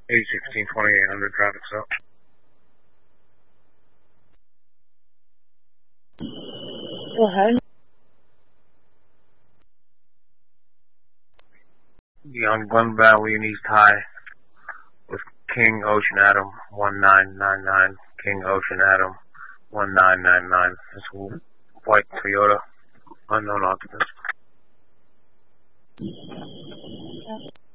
816 2800 traffic stop. Go ahead. Young Glen Valley and East High with King Ocean Adam 1999. King Ocean Adam 1999. This is white Toyota, unknown occupants. Yeah.